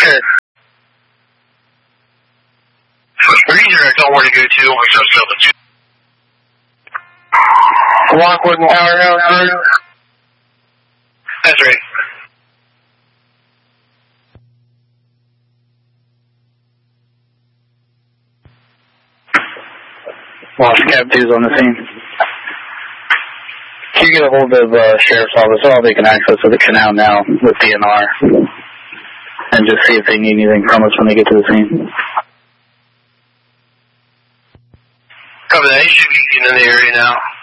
sir. Redirect on where to go to. Lockwood and Powerhouse Road. That's right. Lost Cab 2's on the scene. Can you get a hold of Sheriff's Office? All they can access to the canal now with DNR. And just see if they need anything from us when they get to the scene. Copy that. You should be getting in the area now.